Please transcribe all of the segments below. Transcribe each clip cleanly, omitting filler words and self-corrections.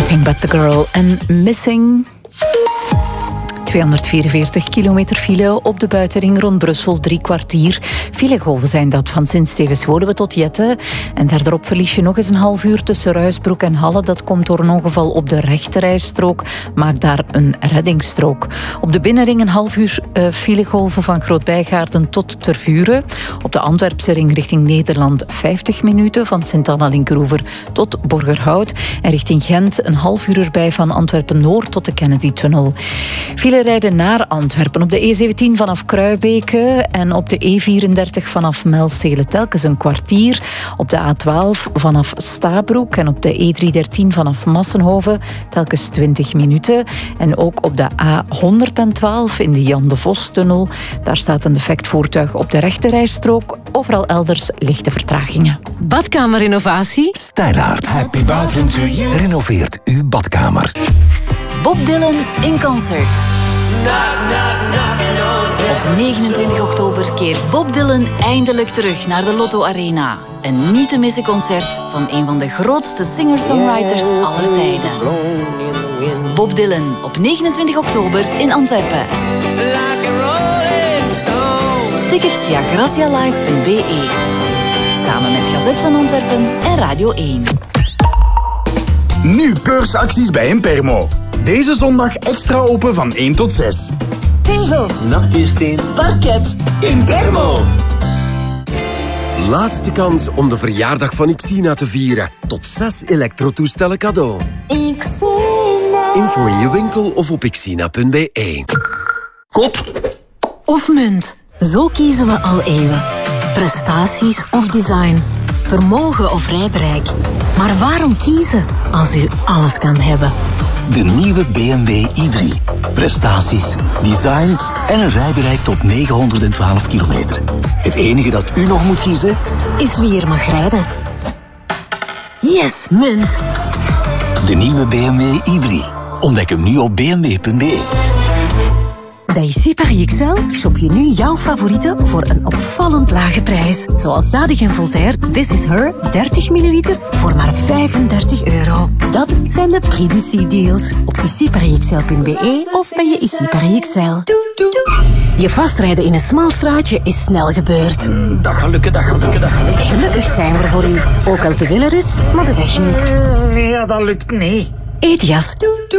Nothing But The Girl en Missing. 244 kilometer file op de buitenring rond Brussel, 3 kwartier. Filegolven zijn dat van Sint-Stevens-Woluwe tot Jette. En verderop verlies je nog eens een half uur tussen Ruisbroek en Halle. Dat komt door een ongeval op de rechterrijstrook. Maak daar een reddingsstrook. Op de binnenring een half uur filegolven van Groot-Bijgaarden tot Tervuren. Op de Antwerpse ring richting Nederland 50 minuten. Van Sint-Anna-Linkeroever tot Borgerhout. En richting Gent een half uur erbij van Antwerpen-Noord tot de Kennedy-tunnel. Rijden naar Antwerpen op de E17 vanaf Kruibeke en op de E34 vanaf Melstelen telkens een kwartier. Op de A12 vanaf Stabroek en op de E313 vanaf Massenhoven telkens 20 minuten. En ook op de A112 in de Jan de Vos-tunnel. Daar staat een defect voertuig op de rechterrijstrook. Overal elders lichte vertragingen. Badkamerrenovatie? Stylaert. Happy bathroom to you. Renoveert uw badkamer. Bob Dylan in concert. Op 29 oktober keert Bob Dylan eindelijk terug naar de Lotto Arena. Een niet te missen concert van een van de grootste singer-songwriters aller tijden. Bob Dylan op 29 oktober in Antwerpen. Tickets via gracialive.be. Samen met Gazet van Antwerpen en Radio 1. Nu beursacties bij Impermo. Deze zondag extra open van 1 tot 6. Tegels, Nachtuursteen, parket, Impermo. Laatste kans om de verjaardag van Ixina te vieren. Tot 6 elektrotoestellen cadeau. Ixina. Info in je winkel of op ixina.be. Kop of munt. Zo kiezen we al eeuwen. Prestaties of design. Vermogen of rijbereik. Maar waarom kiezen als u alles kan hebben? De nieuwe BMW i3. Prestaties, design en een rijbereik tot 912 kilometer. Het enige dat u nog moet kiezen Is wie er mag rijden. Yes, munt. De nieuwe BMW i3. Ontdek hem nu op bmw.be. Bij IC Paris XL shop je nu jouw favorieten voor een opvallend lage prijs. Zoals Zadig en Voltaire This Is Her 30 milliliter voor maar €35. Dat zijn de Prix du C-deals op icparisxl.be of bij je IC Paris XL. Je vastrijden in een smal straatje is snel gebeurd. Dat gaat lukken. Gelukkig zijn we er voor u. Ook als de wil er is, maar de weg niet. Ja, dat lukt niet. Ethias.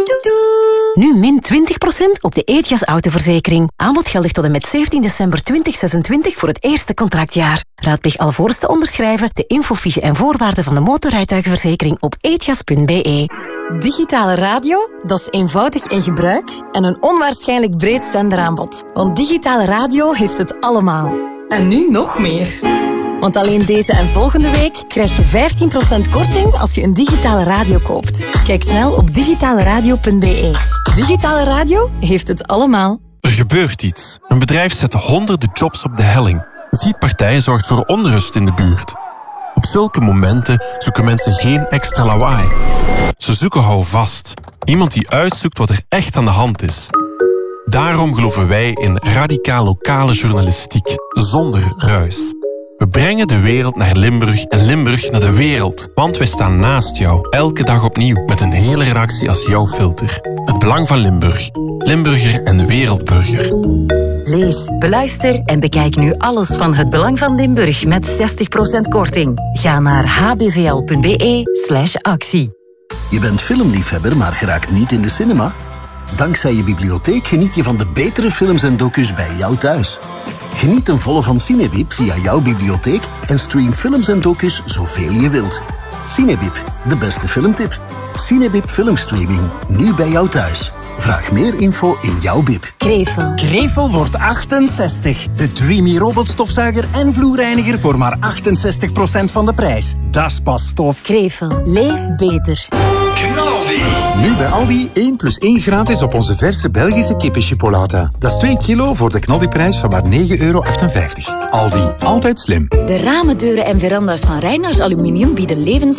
Nu min 20% op de Ethias autoverzekering. Aanbod geldig tot en met 17 december 2026 voor het eerste contractjaar. Raadpleeg alvorens te onderschrijven de infofiche en voorwaarden van de motorrijtuigenverzekering op ethias.be. Digitale radio, dat is eenvoudig in gebruik en een onwaarschijnlijk breed zenderaanbod. Want digitale radio heeft het allemaal. En nu nog meer. Want alleen deze en volgende week krijg je 15% korting als je een digitale radio koopt. Kijk snel op digitaleradio.be. Digitale radio heeft het allemaal. Er gebeurt iets. Een bedrijf zet honderden jobs op de helling. Een schietpartij zorgt voor onrust in de buurt. Op zulke momenten zoeken mensen geen extra lawaai. Ze zoeken houvast. Iemand die uitzoekt wat er echt aan de hand is. Daarom geloven wij in radicaal lokale journalistiek, zonder ruis. We brengen de wereld naar Limburg en Limburg naar de wereld. Want wij staan naast jou, elke dag opnieuw, met een hele redactie als jouw filter. Het Belang van Limburg. Limburger en de wereldburger. Lees, beluister en bekijk nu alles van Het Belang van Limburg met 60% korting. Ga naar hbvl.be/actie. Je bent filmliefhebber, maar geraakt niet in de cinema? Dankzij je bibliotheek geniet je van de betere films en docus bij jou thuis. Geniet ten volle van Cinebib via jouw bibliotheek en stream films en docus zoveel je wilt. Cinebib, de beste filmtip. Cinebib filmstreaming, nu bij jou thuis. Vraag meer info in jouw bib. Krevel. Krevel wordt 68. De Dreamy robotstofzuiger en vloerreiniger voor maar 68% van de prijs. Dat is pas tof. Krevel. Leef beter. Nu bij Aldi 1+1 gratis op onze verse Belgische kippenchipolata. Dat is 2 kilo voor de knaldiprijs van maar €9,58. Aldi, altijd slim. De ramen, deuren en veranda's van Reinaars Aluminium bieden levenslang